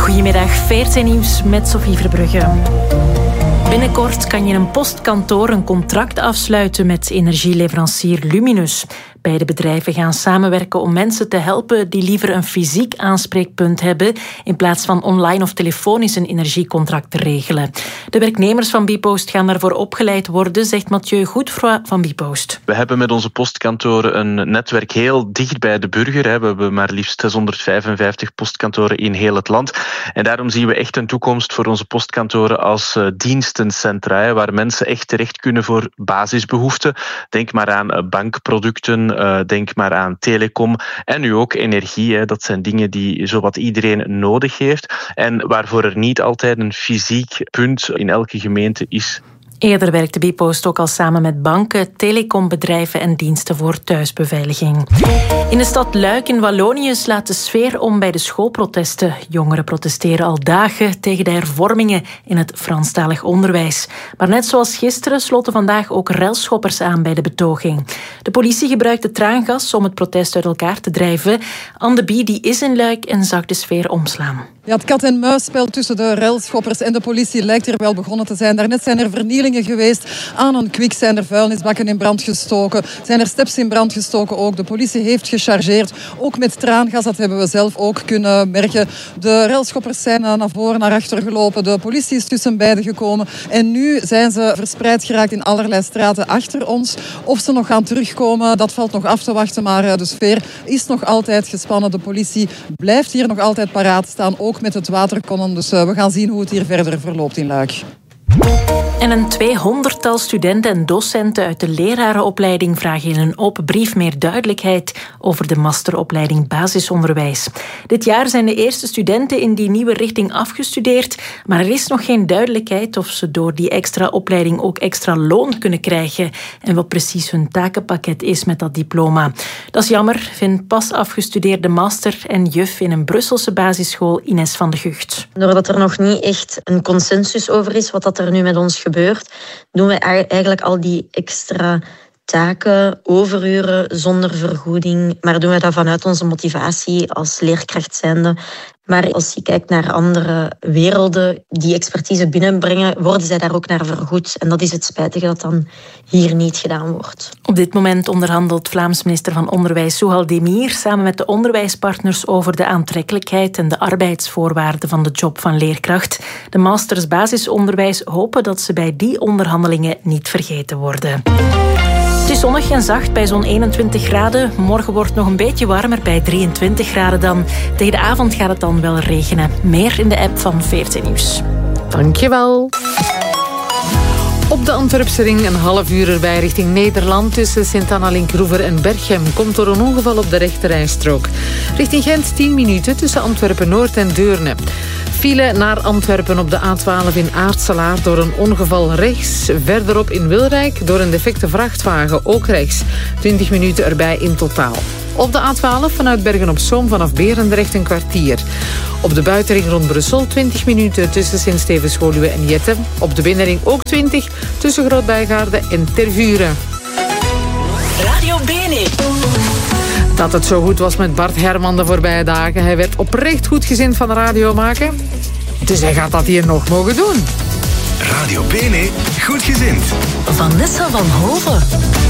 Goedemiddag, VRT Nieuws met Sophie Verbrugge. Binnenkort kan je in een postkantoor een contract afsluiten met energieleverancier Luminus. Beide bedrijven gaan samenwerken om mensen te helpen die liever een fysiek aanspreekpunt hebben in plaats van online of telefonisch een energiecontract te regelen. De werknemers van Bpost gaan daarvoor opgeleid worden, zegt Mathieu Goedfroy van Bpost. We hebben met onze postkantoren een netwerk heel dicht bij de burger. We hebben maar liefst 655 postkantoren in heel het land. En daarom zien we echt een toekomst voor onze postkantoren als dienstencentra, waar mensen echt terecht kunnen voor basisbehoeften. Denk maar aan bankproducten, denk maar aan telecom en nu ook energie. Dat zijn dingen die zowat iedereen nodig heeft en waarvoor er niet altijd een fysiek punt in elke gemeente is. Eerder werkte Bpost ook al samen met banken, telecombedrijven en diensten voor thuisbeveiliging. In de stad Luik in Wallonië slaat de sfeer om bij de schoolprotesten. Jongeren protesteren al dagen tegen de hervormingen in het Franstalig onderwijs. Maar net zoals gisteren sloten vandaag ook relschoppers aan bij de betoging. De politie gebruikte traangas om het protest uit elkaar te drijven. Anne de Bie die is in Luik en zag de sfeer omslaan. Ja, het kat-en-muisspel tussen de relschoppers en de politie lijkt er wel begonnen te zijn. Daarnet zijn er vernielingen geweest aan een kwik, zijn er vuilnisbakken in brand gestoken, zijn er steps in brand gestoken ook. De politie heeft gechargeerd, ook met traangas, dat hebben we zelf ook kunnen merken. De relschoppers zijn naar voren, naar achter gelopen, de politie is tussen beiden gekomen en nu zijn ze verspreid geraakt in allerlei straten achter ons. Of ze nog gaan terugkomen, dat valt nog af te wachten, maar de sfeer is nog altijd gespannen. De politie blijft hier nog altijd paraat staan, ook met het waterkonnen. Dus we gaan zien hoe het hier verder verloopt in Luik. En een 200-tal studenten en docenten uit de lerarenopleiding vragen in een open brief meer duidelijkheid over de masteropleiding basisonderwijs. Dit jaar zijn de eerste studenten in die nieuwe richting afgestudeerd, maar er is nog geen duidelijkheid of ze door die extra opleiding ook extra loon kunnen krijgen en wat precies hun takenpakket is met dat diploma. Dat is jammer, vindt pas afgestudeerde master en juf in een Brusselse basisschool Ines van de Gucht. Doordat er nog niet echt een consensus over is wat er nu met ons gebeurt, doen we eigenlijk al die extra taken, overuren zonder vergoeding. Maar doen we dat vanuit onze motivatie als leerkracht zijnde. Maar als je kijkt naar andere werelden die expertise binnenbrengen, worden zij daar ook naar vergoed. En dat is het spijtige dat dan hier niet gedaan wordt. Op dit moment onderhandelt Vlaams minister van Onderwijs Souhal Demir samen met de onderwijspartners over de aantrekkelijkheid en de arbeidsvoorwaarden van de job van leerkracht. De masters basisonderwijs hopen dat ze bij die onderhandelingen niet vergeten worden. Het is zonnig en zacht bij zo'n 21 graden. Morgen wordt het nog een beetje warmer bij 23 graden dan. Tegen de avond gaat het dan wel regenen. Meer in de app van VRT Nieuws. Dankjewel. Op de Antwerpse ring een half uur erbij richting Nederland. Tussen Sint-Anna-Linkroever en Berchem komt er een ongeval op de rechterrijstrook. Richting Gent 10 minuten tussen Antwerpen-Noord en Deurne. File naar Antwerpen op de A12 in Aartselaar door een ongeval rechts. Verderop in Wilrijk door een defecte vrachtwagen ook rechts. 20 minuten erbij in totaal. Op de A12 vanuit Bergen-op-Zoom vanaf Berendrecht een kwartier. Op de buitenring rond Brussel 20 minuten tussen Sint-Stevens-Woluwe en Jette. Op de binnenring ook 20 tussen Groot-Bijgaarde en Tervuren. Radio Bene. Dat het zo goed was met Bart Herman de voorbije dagen. Hij werd oprecht goedgezind van radio maken. Dus hij gaat dat hier nog mogen doen. Radio Bene, goedgezind. Vanessa van Hoven.